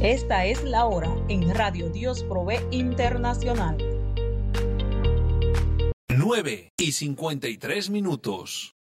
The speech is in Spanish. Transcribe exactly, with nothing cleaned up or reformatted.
Esta es la hora en Radio Dios Provee Internacional. nueve y cincuenta y tres minutos.